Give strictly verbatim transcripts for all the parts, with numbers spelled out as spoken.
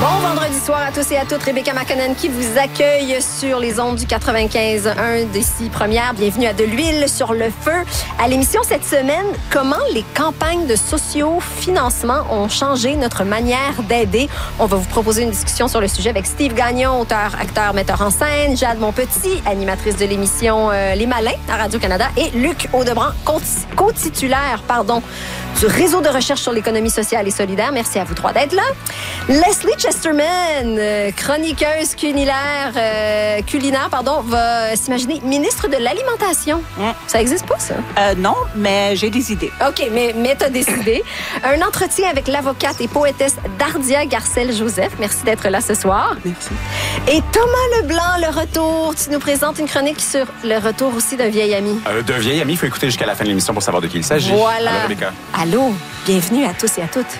Bon vendredi soir à tous et à toutes. Rebecca McConnell qui vous accueille sur les ondes du quatre-vingt-quinze un d'ici première. Bienvenue à De l'huile sur le feu. À l'émission cette semaine, comment les campagnes de socio-financement ont changé notre manière d'aider. On va vous proposer une discussion sur le sujet avec Steve Gagnon, auteur, acteur, metteur en scène, Jade Monpetit, animatrice de l'émission euh, Les Malins à Radio-Canada, et Luc Audebrandt, co-titulaire, pardon, du réseau de recherche sur l'économie sociale et solidaire. Merci à vous trois d'être là. Leslie Chesterman, euh, chroniqueuse culinaire, euh, culinaire pardon, va s'imaginer ministre de l'Alimentation. Mm. Ça existe pas, ça? Euh, non, mais j'ai des idées. OK, mais, mais t'as décidé. Un entretien avec l'avocate et poétesse Dardia Garcelle-Joseph. Merci d'être là ce soir. Merci. Et Thomas Leblanc, le retour. Tu nous présentes une chronique sur le retour aussi d'un vieil ami. Euh, d'un vieil ami, il faut écouter jusqu'à la fin de l'émission pour savoir de qui il s'agit. Voilà. Allô, Rebecca. Allô, bienvenue à tous et à toutes.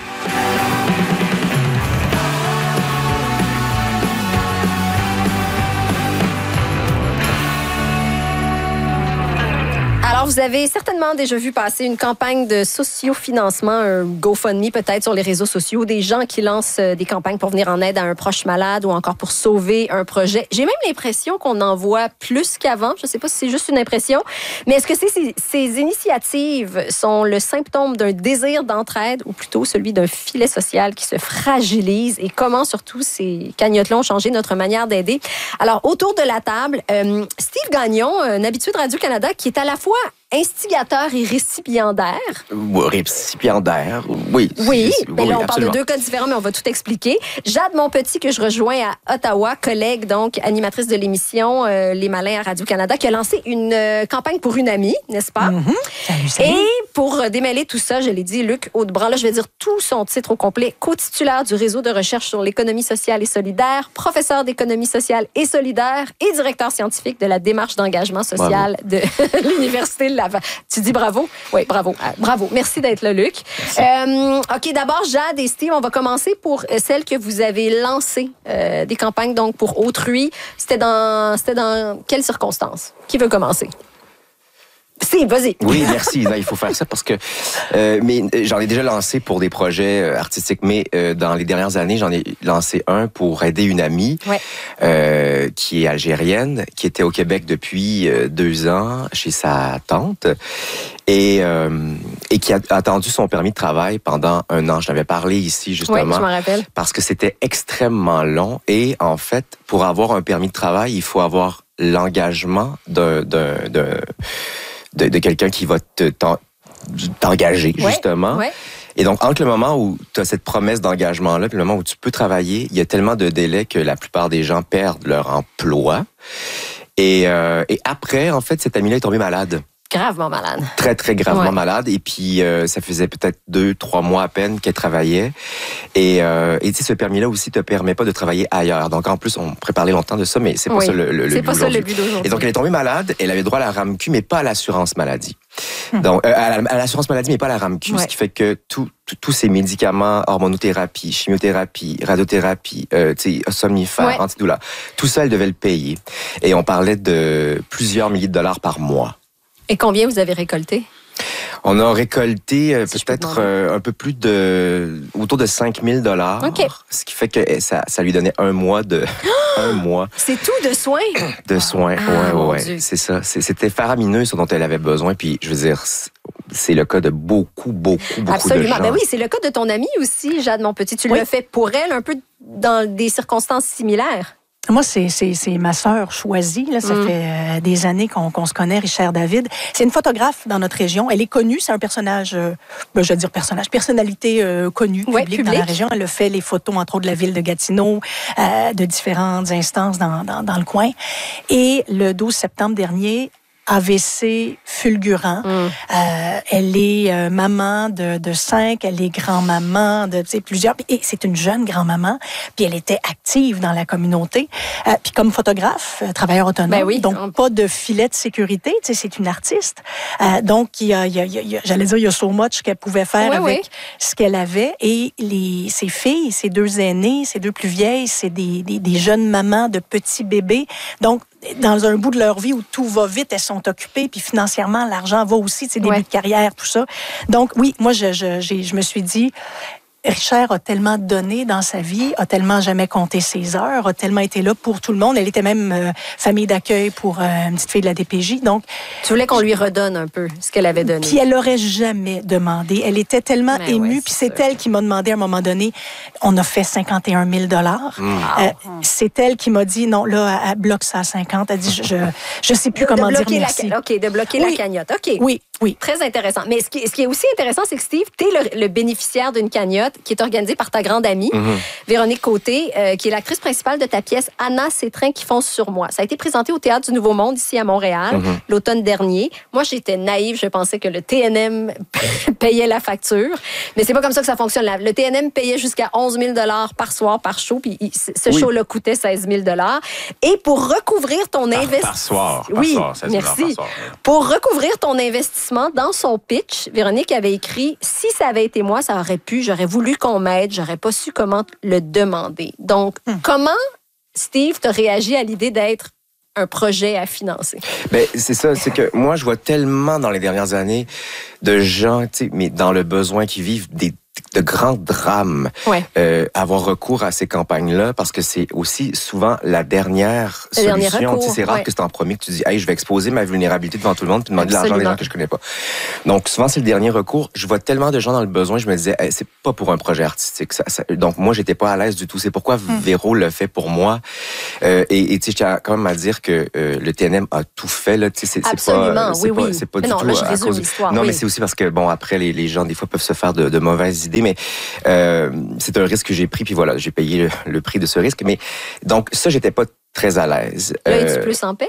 Alors, vous avez certainement déjà vu passer une campagne de sociofinancement, un GoFundMe peut-être sur les réseaux sociaux, des gens qui lancent des campagnes pour venir en aide à un proche malade ou encore pour sauver un projet. J'ai même l'impression qu'on en voit plus qu'avant. Je ne sais pas si c'est juste une impression, mais est-ce que c'est, ces, ces initiatives sont le symptôme d'un désir d'entraide ou plutôt celui d'un filet social qui se fragilise, et comment surtout ces cagnottes-là ont changé notre manière d'aider? Alors, autour de la table, euh, Steve Gagnon, un habitué de Radio-Canada qui est à la fois instigateur et récipiendaire. Récipiendaire, oui. Oui, mais oui, là, on absolument. parle de deux cas différents, mais on va tout expliquer. Jade Monpetit, que je rejoins à Ottawa, collègue, donc, animatrice de l'émission euh, Les Malins à Radio-Canada, qui a lancé une euh, campagne pour une amie, n'est-ce pas? Mm-hmm. Salut, salut. Et pour démêler tout ça, je l'ai dit, Luc Audebrandt, là, je vais dire tout son titre au complet, co-titulaire du réseau de recherche sur l'économie sociale et solidaire, professeur d'économie sociale et solidaire et directeur scientifique de la démarche d'engagement social bravo. de l'Université de Laval. Tu dis bravo? Oui, bravo. Euh, bravo. Merci d'être là, Luc. Euh, OK, d'abord, Jade et Steve, on va commencer pour celle que vous avez lancée, euh, des campagnes donc pour autrui. C'était dans, c'était dans quelles circonstances? Qui veut commencer? Si, vas-y. Oui, merci. Non, il faut faire ça parce que euh, mais j'en ai déjà lancé pour des projets euh, artistiques, mais euh, dans les dernières années, j'en ai lancé un pour aider une amie ouais. euh, qui est algérienne, qui était au Québec depuis euh, deux ans chez sa tante et euh, et qui a attendu son permis de travail pendant un an. Je l'avais parlé ici justement. Oui, je me rappelle. Parce que c'était extrêmement long et en fait, pour avoir un permis de travail, il faut avoir l'engagement d'un d'un, d'un De, de quelqu'un qui va te, t'engager, ouais, justement. Ouais. Et donc, entre le moment où tu as cette promesse d'engagement-là et le moment où tu peux travailler, il y a tellement de délais que la plupart des gens perdent leur emploi. Et, euh, et après, en fait, cette amie-là est tombée malade. Gravement malade. Très, très gravement ouais. malade. Et puis, euh, ça faisait peut-être deux, trois mois à peine qu'elle travaillait. Et euh, et tu sais, ce permis-là aussi te permet pas de travailler ailleurs. Donc, en plus, on pourrait parler longtemps de ça, mais c'est pas oui. ça le, le, c'est le pas but ça le but d'aujourd'hui. Et donc, elle est tombée malade. Elle avait droit à la RAMQ, mais pas à l'assurance maladie. Hum. Donc, euh, à, la, à l'assurance maladie, mais pas à la RAMQ. Ouais. Ce qui fait que tout, tout, tous ces médicaments, hormonothérapie, chimiothérapie, radiothérapie, euh, tu sais, somnifères, ouais. antidouleurs, tout ça, elle devait le payer. Et on parlait de plusieurs milliers de dollars par mois. Et combien vous avez récolté? On a récolté euh, si peut-être euh, un peu plus de... autour de cinq mille dollars. Okay. Ce qui fait que ça, ça lui donnait un mois de... un mois. C'est tout de soins? De soins, ah, ouais, ouais. C'est ça. C'était faramineux ce dont elle avait besoin. Puis, je veux dire, c'est le cas de beaucoup, beaucoup, beaucoup Absolument. de gens. Ben oui, c'est le cas de ton amie aussi, Jade Monpetit. Tu oui. l'as fait pour elle un peu dans des circonstances similaires. Moi, c'est, c'est, c'est ma sœur choisie. Là. Ça mm. fait euh, des années qu'on, qu'on se connaît, Richard David. C'est une photographe dans notre région. Elle est connue. C'est un personnage, euh, ben, je veux dire personnage, personnalité euh, connue, ouais, publique, public. dans la région. Elle a fait les photos, entre autres, de la ville de Gatineau, euh, de différentes instances dans, dans, dans le coin. Et le douze septembre dernier, A V C fulgurant. Mm. Euh, elle est euh, maman de, de cinq, elle est grand-maman de plusieurs. Et c'est une jeune grand-maman. Puis elle était active dans la communauté. Euh, puis comme photographe, euh, travailleur autonome. Ben oui, donc, on... pas de filet de sécurité. Tu sais, c'est une artiste. Euh, donc, il y a, il y a, il y a, j'allais dire, il y a so much qu'elle pouvait faire oui, avec oui. ce qu'elle avait. Et les, ses filles, ses deux aînées, ses deux plus vieilles, c'est des, des, des jeunes mamans de petits bébés. Donc, dans un bout de leur vie où tout va vite, elles sont occupées, puis financièrement, l'argent va aussi, tu sais, début ouais. de carrière, tout ça. Donc, oui, moi, je, je, j'ai, je me suis dit, Richard a tellement donné dans sa vie, a tellement jamais compté ses heures, a tellement été là pour tout le monde. Elle était même euh, famille d'accueil pour euh, une petite fille de la D P J. Donc, tu voulais qu'on lui redonne un peu ce qu'elle avait donné. Puis elle n'aurait jamais demandé. Elle était tellement Mais émue. ouais, puis c'est c'est elle qui m'a demandé à un moment donné, on a fait cinquante et un mille dollars. Mmh. Euh, c'est elle qui m'a dit, non, là, elle, elle bloque ça à cinquante. Elle dit, je je sais plus de, comment de dire bloquer merci. La, OK, de bloquer Oui. la cagnotte. OK. Oui, oui. Très intéressant. Mais ce qui, ce qui est aussi intéressant, c'est que Steve, tu es le, le bénéficiaire d'une cagnotte qui est organisée par ta grande amie, Mm-hmm. Véronique Côté, euh, qui est l'actrice principale de ta pièce Anna, ces trains qui foncent sur moi. Ça a été présenté au Théâtre du Nouveau Monde, ici à Montréal, Mm-hmm. l'automne dernier. Moi, j'étais naïve. Je pensais que le T N M payait la facture. Mais c'est pas comme ça que ça fonctionne. Le T N M payait jusqu'à onze mille dollars par soir, par show. Puis ce Oui. show-là coûtait seize mille dollars. Et pour recouvrir ton Par, investissement... par soir. Par Oui, soir, seize mille merci. par soir. Pour recouvrir ton investissement, dans son pitch, Véronique avait écrit « Si ça avait été moi, ça aurait pu, j'aurais voulu qu'on m'aide, j'aurais pas su comment le demander. » Donc, Hmm. comment, Steve, t'as réagi à l'idée d'être un projet à financer? Ben, c'est ça, c'est que moi, je vois tellement dans les dernières années de gens, tu sais, mais dans le besoin qui vivent des de grands drames, Ouais. euh, avoir recours à ces campagnes-là, parce que c'est aussi souvent la dernière Le dernier solution. recours, Tu sais, c'est rare ouais. que c'est en premier que tu dis, hey, je vais exposer ma vulnérabilité devant tout le monde puis demander de l'argent à des Absolument. gens que je connais pas. Donc, souvent, c'est le dernier recours. Je vois tellement de gens dans le besoin, je me disais, hey, c'est pas pour un projet artistique. Ça, ça... Donc, moi, j'étais pas à l'aise du tout. C'est pourquoi Hmm. Véro le fait pour moi. Euh, et, et tu sais, je tiens quand même à dire que euh, le T N M a tout fait, là. Tu sais, c'est, c'est Absolument, pas, c'est oui, pas, oui. c'est pas Mais du non, tout là, je à résume cause... l'histoire, Non, oui. mais c'est aussi parce que, bon, après, les, les gens, des fois, peuvent se faire de, de mauvaises idées, mais euh, c'est un risque que j'ai pris, puis voilà, j'ai payé le, le prix de ce risque. Mais donc, ça, j'étais pas très à l'aise. Là, es-tu Euh, plus en paix?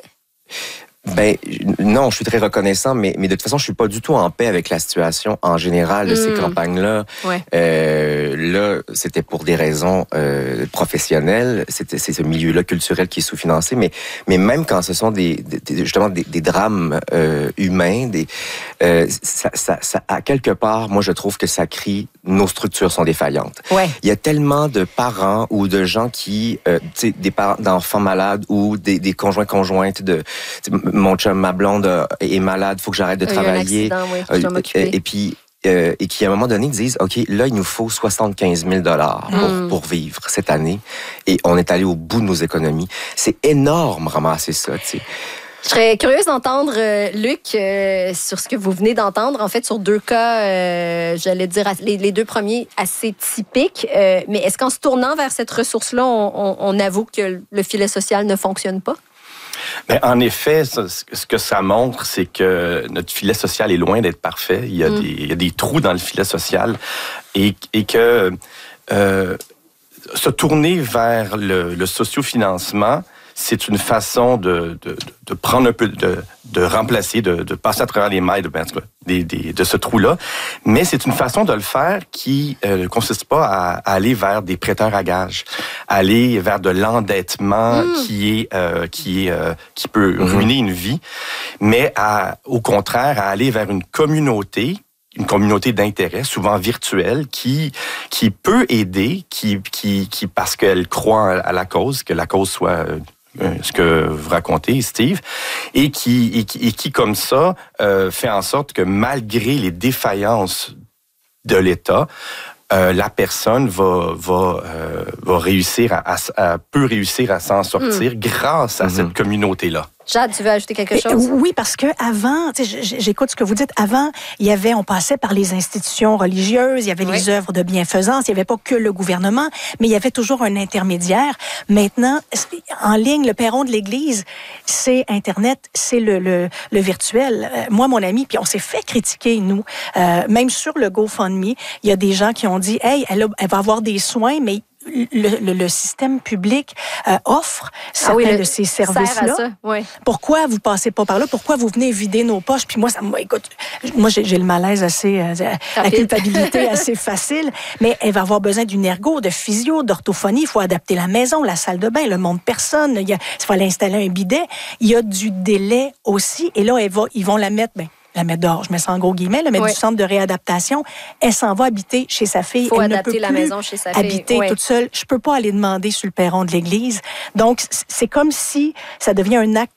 Ben non, je suis très reconnaissant, mais, mais de toute façon, je suis pas du tout en paix avec la situation en général de ces Mm. campagnes-là. Ouais. Euh, là, c'était pour des raisons euh, professionnelles. C'était c'est ce milieu-là culturel qui est sous-financé, mais mais même quand ce sont des, des justement des, des drames euh, humains, des euh, ça, ça, ça à quelque part, moi je trouve que ça crie nos structures sont défaillantes. Ouais. Il y a tellement de parents ou de gens qui, euh, tu sais, des parents d'enfants malades ou des, des conjoints conjointes de, tu sais, mon chum, ma blonde euh, est malade, faut que j'arrête de Il y a eu un travailler. accident, oui, je dois Euh, m'occuper. et puis euh, et qui à un moment donné disent, ok, là il nous faut soixante-quinze mille dollars pour, Mm. pour vivre cette année, et on est allé au bout de nos économies. C'est énorme ramasser ça, tu sais. Je serais curieuse d'entendre, euh, Luc, euh, sur ce que vous venez d'entendre, en fait, sur deux cas, euh, j'allais dire, les, les deux premiers assez typiques. Euh, mais est-ce qu'en se tournant vers cette ressource-là, on, on, on avoue que le filet social ne fonctionne pas? Mais en effet, ça, ce que ça montre, c'est que notre filet social est loin d'être parfait. Il y a, Mm. des, il y a des trous dans le filet social et, et que euh, se tourner vers le, le sociofinancement, c'est une façon de, de, de prendre un peu, de, de remplacer, de, de passer à travers les mailles de, ben, en tout cas, des, des, de ce trou-là. Mais c'est une façon de le faire qui euh, ne consiste pas à, à aller vers des prêteurs à gages, aller vers de l'endettement Mm. qui est euh, qui est euh, qui peut Mm-hmm. ruiner une vie, mais à, au contraire à aller vers une communauté. Une communauté d'intérêt, souvent virtuelle, qui qui peut aider, qui qui qui parce qu'elle croit à la cause, que la cause soit euh, ce que vous racontez, Steve, et qui et qui, et qui comme ça euh, fait en sorte que malgré les défaillances de l'État, euh, la personne va va euh, va réussir à, à, à peut réussir à s'en sortir mm. grâce à Mm-hmm. cette communauté-là. Jade, tu veux ajouter quelque Et, chose? oui, parce que avant, j'écoute ce que vous dites. Avant, il y avait, on passait par les institutions religieuses, il y avait Oui. les œuvres de bienfaisance, il y avait pas que le gouvernement, mais il y avait toujours un intermédiaire. Maintenant, en ligne, le perron de l'Église, c'est Internet, c'est le, le, le virtuel. Euh, moi, mon ami, puis on s'est fait critiquer, nous, euh, même sur le GoFundMe, il y a des gens qui ont dit, hey, elle, a, elle va avoir des soins, mais Le, le, le système public euh, offre certains ah oui, le, de ces services-là. Ça, ouais. Pourquoi vous passez pas par là? Pourquoi vous venez vider nos poches? Puis moi, ça, moi écoute, moi, j'ai, j'ai le malaise assez, euh, la culpabilité assez facile, mais elle va avoir besoin d'une ergo, de physio, d'orthophonie. Il faut adapter la maison, la salle de bain, le monde personne. Il, y a, il faut aller installer un bidet. Il y a du délai aussi. Et là, elle va, ils vont la mettre... Ben, la mettre dehors, je mets ça en gros guillemets, là, mais oui. du centre de réadaptation, elle s'en va habiter chez sa fille. Il faut elle adapter ne peut la plus maison chez sa fille. habiter oui. toute seule. Je peux pas aller demander sur le perron de l'église. Donc, c'est comme si ça devient un acte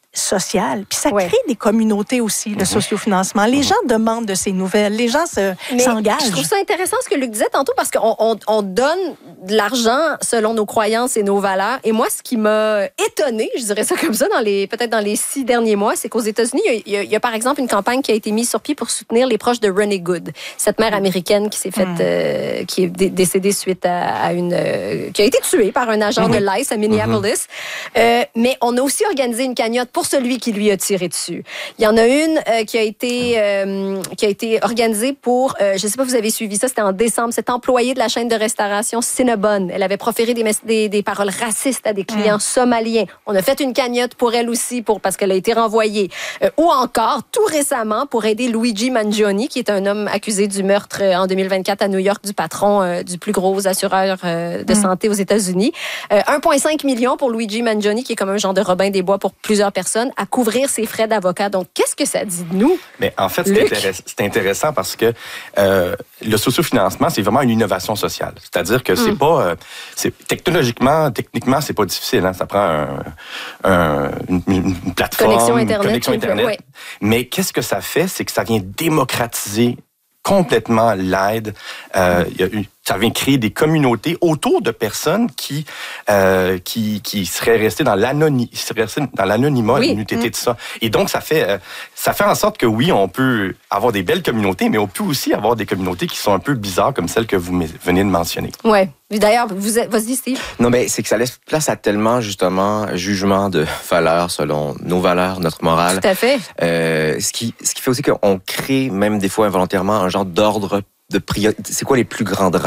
social. Puis ça Ouais. crée des communautés aussi, le sociofinancement. Les gens demandent de ces nouvelles. Les gens se, Mais s'engagent. je trouve ça intéressant ce que Luc disait tantôt parce qu'on on, on donne de l'argent selon nos croyances et nos valeurs. Et moi, ce qui m'a étonnée, je dirais ça comme ça, dans les peut-être dans les six derniers mois, c'est qu'aux États-Unis, il y, a, il, y a, il y a par exemple une campagne qui a été mise sur pied pour soutenir les proches de Renee Good, cette mère américaine qui s'est faite, mm. euh, qui est dé- décédée suite à, à une, euh, qui a été tuée par un agent mm. de l'I C E à Minneapolis. Mm. Euh, mais on a aussi organisé une cagnotte pour celui qui lui a tiré dessus. Il y en a une euh, qui a été euh, qui a été organisée pour, euh, je ne sais pas si vous avez suivi ça, c'était en décembre, cette employée de la chaîne de restauration Cinnabon. Elle avait proféré des, des, des paroles racistes à des clients mm. somaliens. On a fait une cagnotte pour elle aussi, pour, parce qu'elle a été renvoyée. Euh, ou encore, tout récemment, pour aider Luigi Mangione, qui est un homme accusé du meurtre euh, en deux mille vingt-quatre à New York du patron euh, du plus gros assureur euh, de mm. santé aux États-Unis. Euh, un virgule cinq million pour Luigi Mangione, qui est comme un genre de Robin des Bois pour plusieurs personnes, à couvrir ses frais d'avocat. Donc, qu'est-ce que ça dit de nous? Mais en fait, c'est, intéress- c'est intéressant parce que euh, le sociofinancement, c'est vraiment une innovation sociale. C'est-à-dire que c'est mm. pas... Euh, c'est, technologiquement, techniquement, c'est pas difficile. Hein? Ça prend un, un, une, une plateforme, connexion Internet. Connexion Internet. Ouais. Mais qu'est-ce que ça fait? C'est que ça vient démocratiser complètement l'aide. Euh, il y a eu, ça vient créer des communautés autour de personnes qui euh, qui qui seraient restées dans l'anonymat, dans l'anonymat, oui. n'eût été de ça. Et donc ça fait euh, ça fait en sorte que oui, on peut avoir des belles communautés, mais on peut aussi avoir des communautés qui sont un peu bizarres comme celles que vous venez de mentionner. Ouais. D'ailleurs, vous êtes, vas-y Steve. Non, mais c'est que ça laisse place à tellement justement jugement de valeurs selon nos valeurs, notre morale. Tout à fait. Euh, ce qui ce qui fait aussi qu'on crée même des fois involontairement un genre d'ordre de priorité. C'est quoi les plus grands drames?